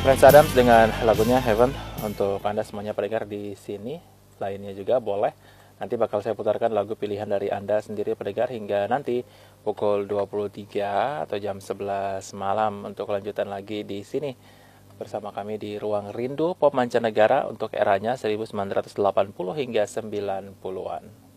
Prince Adams dengan lagunya Heaven untuk Anda semuanya pendengar di sini. Lainnya juga boleh. Nanti bakal saya putarkan lagu pilihan dari Anda sendiri pendengar hingga nanti pukul 23 atau jam 11 malam untuk kelanjutan lagi di sini bersama kami di Ruang Rindu Pop Mancanegara untuk eranya 1980 hingga 90-an.